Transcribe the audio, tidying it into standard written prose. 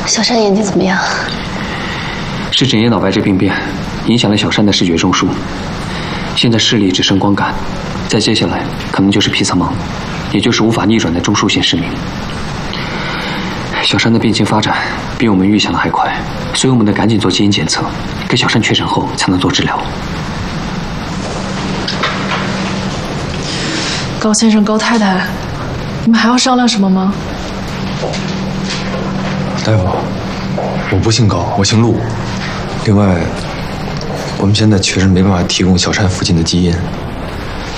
小山眼睛怎么样？ 是枕叶脑白质病变，影响了小山的视觉中枢，现在视力只剩光感，再接下来可能就是皮层盲，也就是无法逆转的中枢性失明。小山的病情发展比我们预想的还快，所以我们得赶紧做基因检测，给小山确诊后才能做治疗。 高先生、高太太，你们还要商量什么吗？ 大夫，我不姓高，我姓陆。另外，我们现在确实没办法提供小山附近的基因。